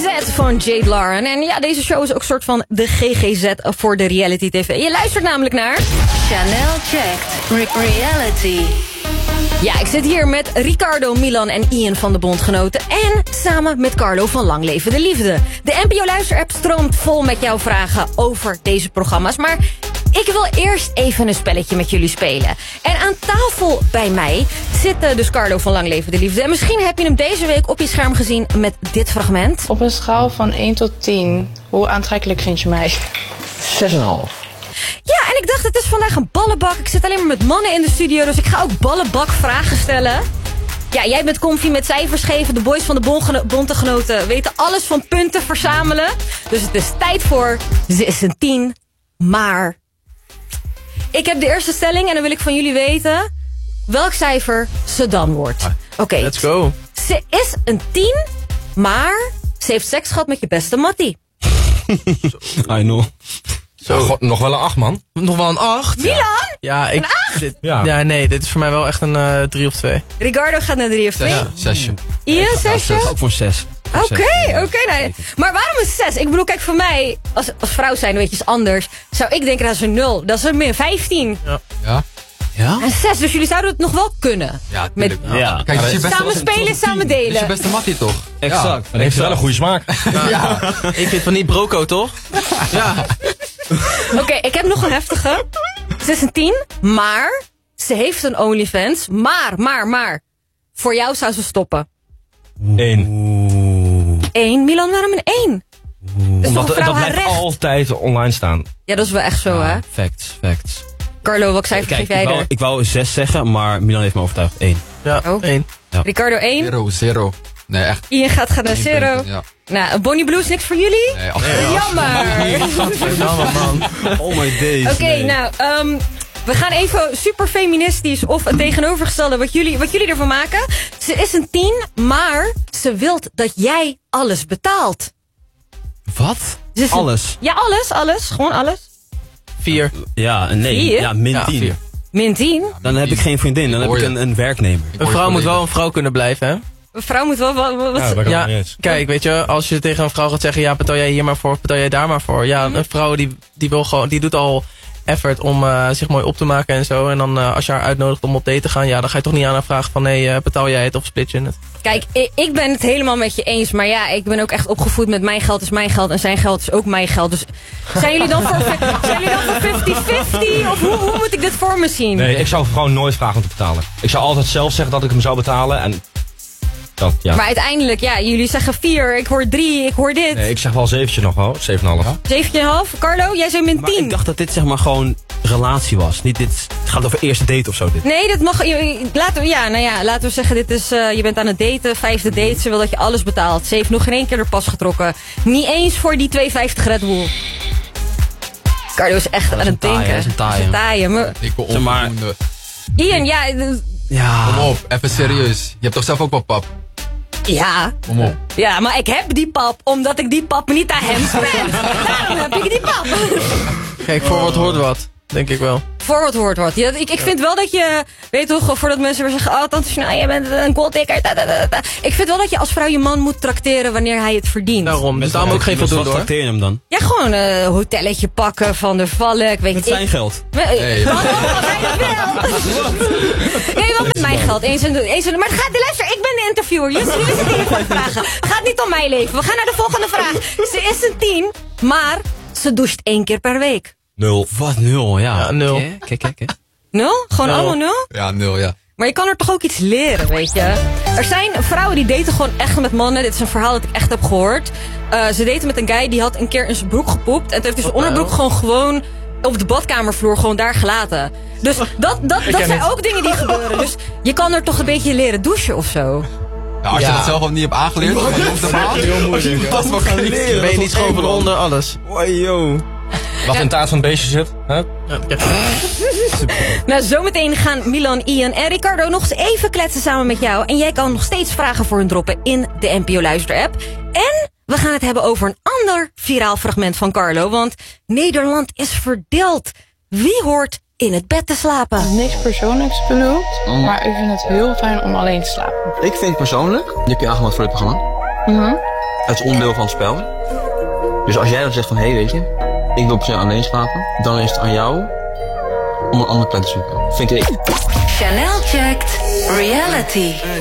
GGZ van Jade Lauren. En ja, deze show is ook een soort van de GGZ voor de reality tv. Je luistert namelijk naar... Chanel Checked Reality. Ja, ik zit hier met Ricardo, Milan en Ian van de Bondgenoten. En samen met Carlo van Lang Leven de Liefde. De NPO Luister-app stroomt vol met jouw vragen over deze programma's. Maar ik wil eerst even een spelletje met jullie spelen. En aan tafel bij mij zit dus Carlo van Lang Leven de Liefde. En misschien heb je hem deze week op je scherm gezien met dit fragment. Op een schaal van 1 tot 10, hoe aantrekkelijk vind je mij? 6,5. Ja, en ik dacht, het is vandaag een ballenbak. Ik zit alleen maar met mannen in de studio, dus ik ga ook ballenbak vragen stellen. Ja, jij bent comfy met cijfers geven. De boys van de Bondgenoten weten alles van punten verzamelen. Dus het is tijd voor... Ze is een 10, maar... Ik heb de eerste stelling en dan wil ik van jullie weten... welk cijfer ze dan wordt. Oké. Let's go. Ze is een 10, maar... ze heeft seks gehad met je beste mattie. I know. Zo. God, nog wel een 8, man. Nog wel een 8? Milan? Ja, Een 8? Ja, nee, dit is voor mij wel echt een 3 of 2. Ricardo gaat naar 3 of 2. Ja. 6. Ian, 6? Ook voor 6. Oké. Nee. Maar waarom een 6? Ik bedoel, kijk, voor mij, als vrouw zijn, weet je, is anders. Zou ik denken, dat is een 0. Dat is een min 15. Ja? En 6, dus jullie zouden het nog wel kunnen. Ja, met ja. Kijk, dat is je beste, samen spelen, samen dat is je delen. beste mattie toch? Exact. En heeft wel een goede smaak. Ja. Ik vind van niet broco, toch? Ja. Oké, ik heb nog een heftige. Ze is een 10, maar ze heeft een OnlyFans. Maar. Voor jou zou ze stoppen. 1. 1. Milan, waarom een 1? Dus Omdat toch een vrouw dat haar blijft recht? altijd online staan. Ja, dat is wel echt zo, hè? Facts. Carlo, welk cijfer geef jij er? Ik wou 6 zeggen, maar Milan heeft me overtuigd. 1. Ja, Oh. 1. Ricardo 1. 0. Nee, echt. Ian gaat naar 0. Ja. Nou, Bonnie Blue is niks voor jullie? Nee, absoluut. Jammer. Man. Oh my days. Oké, nou, we gaan even super feministisch of het tegenovergestelde wat jullie ervan maken. Ze is een 10, maar ze wilt dat jij alles betaalt. Wat? Ze is een- Alles? Ja, alles. Gewoon alles. 4. Ja, nee. 4? Ja, min 10. 4. Min 10. Dan heb ik geen vriendin, dan heb ik een werknemer. Een vrouw moet wel een vrouw kunnen blijven, hè? Een vrouw moet wel... wat Ja, kijk, weet je, als je tegen een vrouw gaat zeggen... ja, betaal jij hier maar voor, betaal jij daar maar voor. Ja, een vrouw die wil gewoon, die doet al effort om zich mooi op te maken en zo. En dan als je haar uitnodigt om op date te gaan... ja, dan ga je toch niet aan haar vragen van... nee, betaal jij het of split je het. Kijk, ik ben het helemaal met je eens. Maar ja, ik ben ook echt opgevoed met mijn geld is mijn geld. En zijn geld is ook mijn geld. Dus zijn jullie dan voor 50-50? Of hoe moet ik dit voor me zien? Nee, ik zou gewoon nooit vragen om te betalen. Ik zou altijd zelf zeggen dat ik hem zou betalen en... Dan, ja. Maar uiteindelijk, ja, jullie zeggen 4, ik hoor 3, ik hoor dit. Nee, ik zeg wel 7 nog wel, 7,5. 7,5. Carlo, jij zei min 10. Maar ik dacht dat dit zeg maar gewoon relatie was. Niet dit, het gaat over eerste date of zo dit. Nee, dat mag. Laten we zeggen, dit is, je bent aan het daten, 5e date. Ze wil dat je alles betaalt. Ze heeft nog geen 1 keer de pas getrokken. Niet eens voor die 2,50 Red Bull. Carlo is echt aan het denken. Dat is een taaie. Taaie. Maar Dikke Zeg maar- onvoldoende. Ian, ja. Ja. Kom op, even serieus. Je hebt toch zelf ook wel pap? Ja. Kom op. Ja, maar ik heb die pap omdat ik die pap niet aan hem spend. Daarom heb ik die pap. Kijk, voor wat hoort wat, denk ik wel. Voor wat hoort wat. Ja, ik vind wel dat je, weet toch, voordat mensen weer zeggen, oh, tante Chanel, jij bent een golddigger. Ik vind wel dat je als vrouw je man moet trakteren wanneer hij het verdient. Daarom, dus daarom ook geen Wat voldoende hoor. tracteer je hem dan? Ja, gewoon een hotelletje pakken van de Valk, weet Met ik. zijn geld. Nee. Wat hij wil. Nee, wel met mijn geld. Maar luister, ik ben de interviewer. Je zit hier voor vragen. Gaat niet om mijn leven. We gaan naar de volgende vraag. Ze is een 10, maar ze doucht 1 keer per week. 0. Wat 0, ja. Ja, 0. Kijk. 0? Gewoon Nul. allemaal 0? Ja, 0, ja. Maar je kan er toch ook iets leren, weet je. Er zijn vrouwen die daten gewoon echt met mannen. Dit is een verhaal dat ik echt heb gehoord. Ze daten met een guy die had een keer in zijn broek gepoept. En toen heeft hij zijn onderbroek gewoon op de badkamervloer gewoon daar gelaten. Dus dat zijn ook dingen die gebeuren. Dus je kan er toch een beetje leren douchen of zo. Ja, als je dat zelf ook niet hebt aangeleerd, dan is het heel moeilijk. Dat is wel gaan leren. Ben je niet schoon van onder, alles. Wat in taart van het beestje zit. Hè? Nou, zometeen gaan Milan, Ian en Ricardo nog eens even kletsen samen met jou. En jij kan nog steeds vragen voor hun droppen in de NPO Luister-app. En we gaan het hebben over een ander viraal fragment van Carlo. Want Nederland is verdeeld. Wie hoort in het bed te slapen? Niks persoonlijks bedoeld, maar ik vind het heel fijn om alleen te slapen. Ik vind persoonlijk, je hebt je aangemaakt voor dit programma. Het is onderdeel van het spel. Dus als jij dan zegt van, hé, weet je, ik wil per se alleen slapen, dan is het aan jou om een andere plek te zoeken. Vind ik. Chanel checkt reality.